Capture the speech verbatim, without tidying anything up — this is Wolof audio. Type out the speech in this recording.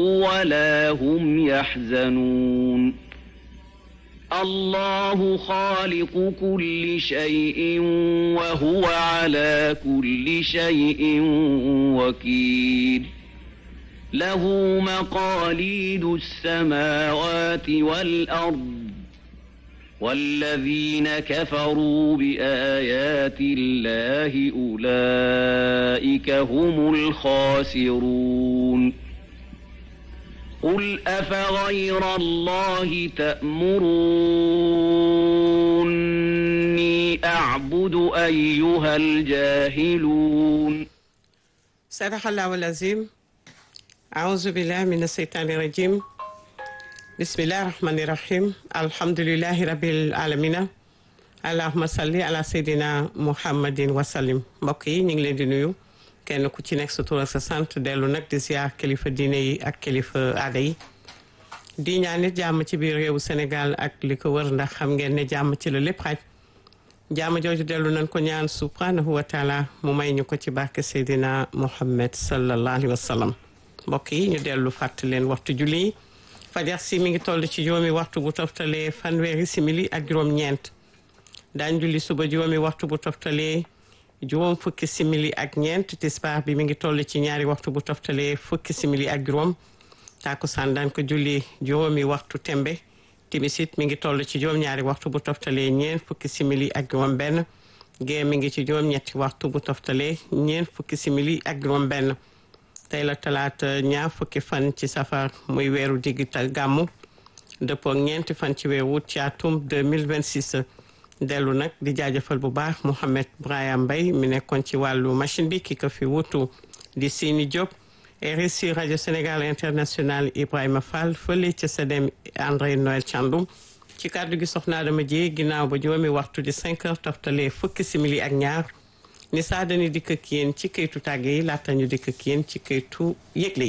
ولا هم يحزنون الله خالق كل شيء وهو على كل شيء وكيل له مقاليد السماوات والأرض والذين كفروا بآيات الله أولئك هم الخاسرون قل أفغير الله تأمروني أعبد أيها الجاهلون صدق الله العظيم أعوذ بالله من الشيطان الرجيم بسم الله الرحمن الرحيم الحمد لله رب العالمين اللهم صل على سيدنا محمد وسلم mbokk yi ñu ngi leen di nuyu kenn ku ci nekk sa tur ak sa sant dellu nag di ziar kilifa diine yi ak kilifa aada yi di ñaan nit jàmm ci biir réewu Sénégal ak li ko wër ndax xam ngeen ne jàmm ci la lépp xaj jàmm jooju dellu nañ ko ñaan subhanahu wa taala mu may ñu ko ci barke Seydina Muhammad sallallahu alayhi wa sallam mbokk yi ñu dellu fàttali leen waxtu julli yi fajar si mi ngi toll ci juróomi waxtu bu toftalee fanweeri simili ak juróom-ñeent daan julli suba juróomi waxtu bu toftalee juróom fukki simili ak ñeent tisbaar bi mi ngi toll ci ñaari waxtu bu toftalee fukki simili ak juróom takkusaan daan ko julli juróomi waxtu tembe timisit mi ngi toll ci juróom-ñaari waxtu bu toftalee ñeent fukki simili ak juróom benn gee mi ngi ci juróom-ñetti waxtu bu toftalee ñeent fukki simili ak juróom benn tey la talaata ñaar fukki fan ci safar muy weeru digital gàmmu dëppoo ak ñeenti fan ci weeru wut ci atum deux mille vingt-six dellu nag di jaajëfal bu baax Mouhamed Brahim Mbaye mi nekkoon ci wàllu machine bi ki ko fi wutu di Sini Diop R S I rajo Sénégal international Ibrahima Fall fële ca Sedem André Noël Thiandoum ci kàddu gi soxna Adama Dieye ginnaaw ba juróomi waxtu di cinq heures toftalee fukki simili ak ñaar ni saa dañuy dikk ak yéen ci këytu tàgge yi laata ñu dikk ak yéen ci këytu yëgle yi